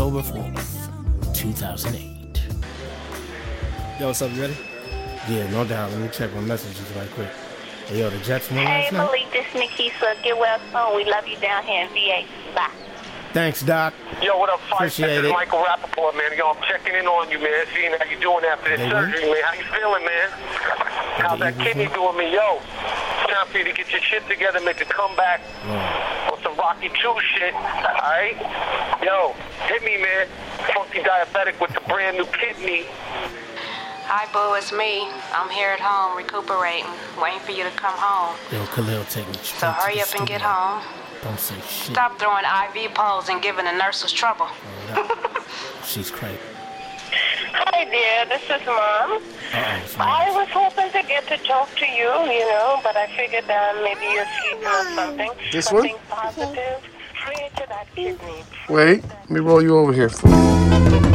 October 4th, 2008. Yo, what's up, you ready? Yeah, no doubt. Let me check my messages right quick. Hey, yo, the Jets won Hey, last night? Malik, this is Nikisa. Get well soon. We love you down here in VA. Bye. Thanks, Doc. Yo, what up, Fife? Appreciate This it. is Michael Rappaport, man. Yo, I'm checking in on you, man. Seeing how you doing after the surgery, man. How you feeling, man? How's that kidney doing me? Yo, it's time for you to get your shit together, make a comeback on some Rocky 2 shit, all right? Yo, hit me, man. Funky diabetic with the brand new kidney. Hi, boo, it's me. I'm here at home recuperating, waiting for you to come home. Yo, Khalil, take me straight So to hurry the up and get studio. home. Don't say shit. Stop throwing IV poles and giving the nurses trouble. She's crazy. Hi, dear. This is Mom. It's I nice. was hoping to get to talk to you, but I figured maybe you're sleeping or something. This something one? positive. Pray to that kidney. Wait, let me roll you over here.